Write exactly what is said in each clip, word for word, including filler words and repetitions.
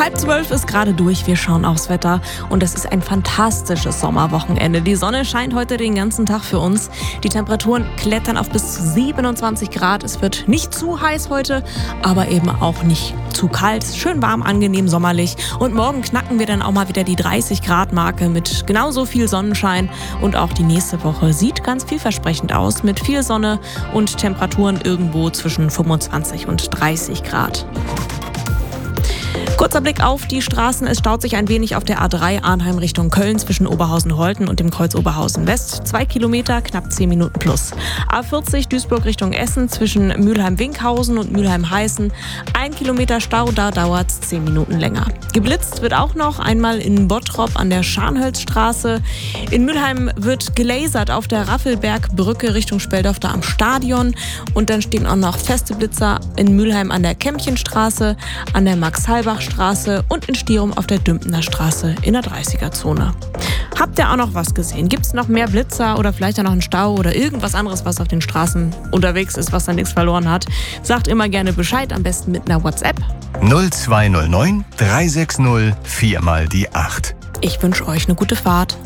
Halb zwölf ist gerade durch, wir schauen aufs Wetter und es ist ein fantastisches Sommerwochenende. Die Sonne scheint heute den ganzen Tag für uns. Die Temperaturen klettern auf bis zu siebenundzwanzig Grad. Es wird nicht zu heiß heute, aber eben auch nicht zu kalt. Schön warm, angenehm, sommerlich. Und morgen knacken wir dann auch mal wieder die dreißig Grad Marke mit genauso viel Sonnenschein. Und auch die nächste Woche sieht ganz vielversprechend aus mit viel Sonne und Temperaturen irgendwo zwischen fünfundzwanzig und dreißig Grad. Kurzer Blick auf die Straßen. Es staut sich ein wenig auf der A drei Arnheim Richtung Köln zwischen Oberhausen-Holten und dem Kreuz Oberhausen-West. Zwei Kilometer, knapp zehn Minuten plus. A vierzig Duisburg Richtung Essen zwischen Mülheim-Winkhausen und Mülheim-Heißen. Ein Kilometer Stau, da dauert es zehn Minuten länger. Geblitzt wird auch noch einmal in Bottrop an der Scharnhölzstraße. In Mülheim wird gelasert auf der Raffelbergbrücke Richtung Speldorf da am Stadion. Und dann stehen auch noch feste Blitzer in Mülheim an der Kämmchenstraße, an der Max-Halbach-Straße und in Stirum auf der Dümpener Straße in der dreißiger-Zone. Habt ihr auch noch was gesehen? Gibt es noch mehr Blitzer oder vielleicht auch noch einen Stau oder irgendwas anderes, was auf den Straßen unterwegs ist, was dann nichts verloren hat? Sagt immer gerne Bescheid, am besten mit einer WhatsApp. null zwei null neun drei sechs null vier mal die acht. Ich wünsche euch eine gute Fahrt.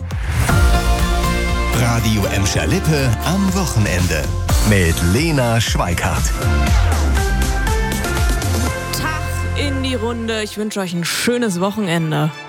Radio Emscher Lippe am Wochenende mit Lena Schweikart. In die Runde. Ich wünsche euch ein schönes Wochenende.